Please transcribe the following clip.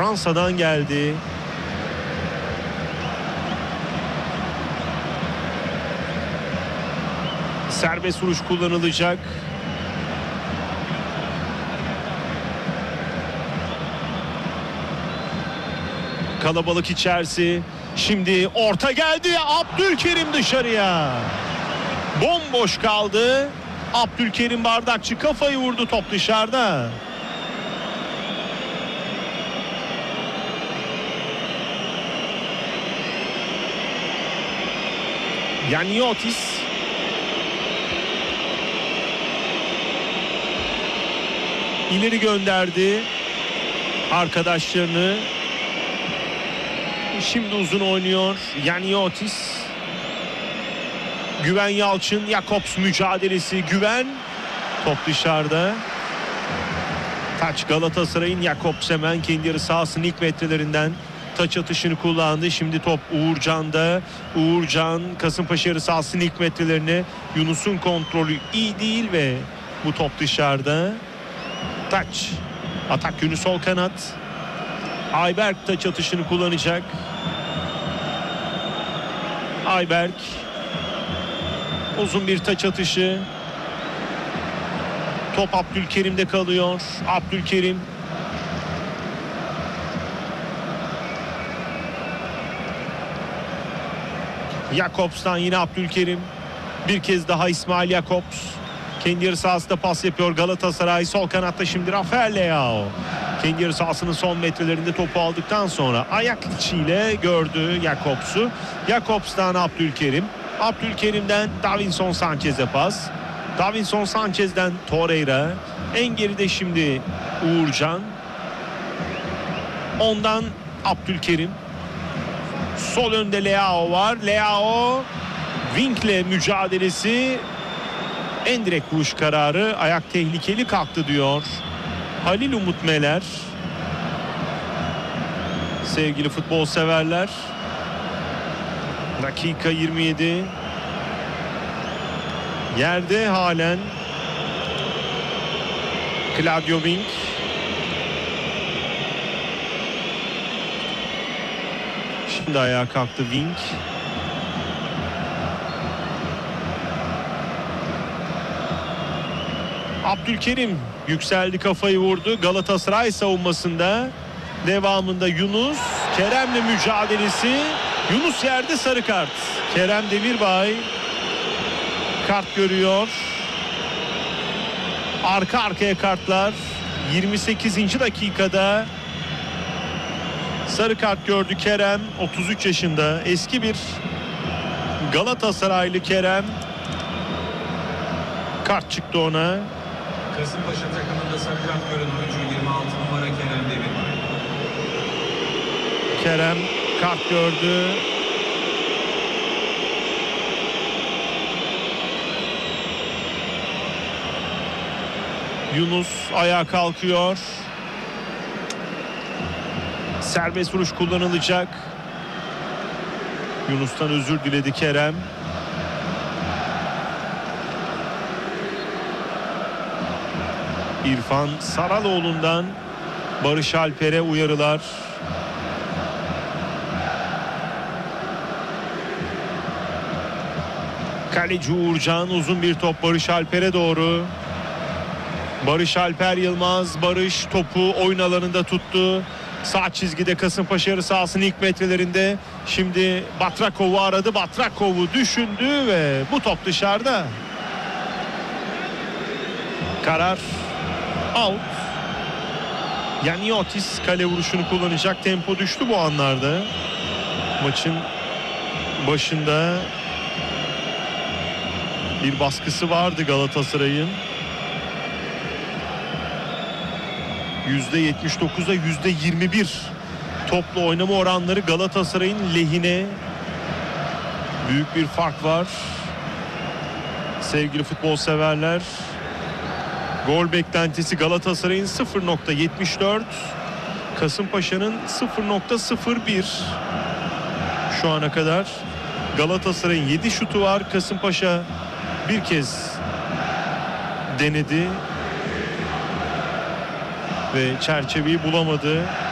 Fransa'dan geldi. Serbest vuruş kullanılacak. Kalabalık içerisi. Şimdi orta geldi. Abdülkerim dışarıya. Bomboş kaldı. Abdülkerim Bardakçı kafayı vurdu, top dışarıda. Yaniotis. İleri gönderdi arkadaşlarını. Şimdi uzun oynuyor Yaniotis. Güven Yalçın, Jakobs mücadelesi. Güven, top dışarıda. Taç Galatasaray'ın. Jakobs hemen kendi yarı sahasının ilk metrelerinden taç atışını kullandı. Şimdi top Uğurcan'da. Uğurcan Kasımpaşa yarı sahasının ilk metrelerini. Yunus'un kontrolü iyi değil ve bu top dışarıda. Taç. Atak yönü sol kanat. Ayberk taç atışını kullanacak. Ayberk. Uzun bir taç atışı. Top Abdülkerim'de kalıyor. Abdülkerim. Jakobs'tan yine Abdülkerim. Bir kez daha İsmail Jakobs. Kendi yarı sahasında pas yapıyor Galatasaray. Sol kanatta şimdi Rafael Leao. Kendi yarı sahasının son metrelerinde topu aldıktan sonra ayak içiyle gördü Jakobs'u. Jakobs'tan Abdülkerim. Abdülkerim'den Davinson Sanchez'e pas. Davinson Sanchez'den Torreira. En geride şimdi Uğurcan. Ondan Abdülkerim. Sol önde Leao var. Leao Wink'le mücadelesi. En direkt vuruş kararı. Ayak tehlikeli kalktı diyor Halil Umut Meler. Sevgili futbol severler. Dakika 27. Yerde halen Claudio Wink. Şimdi ayağa kalktı Wink. Abdülkerim yükseldi, kafayı vurdu. Galatasaray savunmasında. Devamında Yunus. Kerem'le mücadelesi. Yunus yerde, sarı kart. Kerem Demirbay kart görüyor. Arka arkaya kartlar. 28. dakikada sarı kart gördü Kerem. 33 yaşında. Eski bir Galatasaraylı Kerem. Kart çıktı ona. Kasımpaşa takımında sarı kart gören oyuncu 26 numara Kerem Demirbay. Kerem kart gördü. Yunus ayağa kalkıyor. Serbest vuruş kullanılacak. Yunus'tan özür diledi Kerem. İrfan Saraloğlu'ndan Barış Alper'e uyarılar. Kaleci Uğurcan, uzun bir top Barış Alper'e doğru. Barış Alper Yılmaz. Barış topu oyun alanında tuttu. Sağ çizgide Kasımpaşa yarı sahasının ilk metrelerinde. Şimdi Batrakov'u aradı. Batrakov'u düşündü ve bu top dışarıda. Karar out. Yaniotis kale vuruşunu kullanacak. Tempo düştü bu anlarda. Maçın başında bir baskısı vardı Galatasaray'ın. %79'a %21 toplu oynama oranları Galatasaray'ın lehine. Büyük bir fark var. Sevgili futbol severler. Gol beklentisi Galatasaray'ın 0.74. Kasımpaşa'nın 0.01. Şu ana kadar Galatasaray'ın 7 şutu var. Kasımpaşa bir kez denedi ve çerçeveyi bulamadı.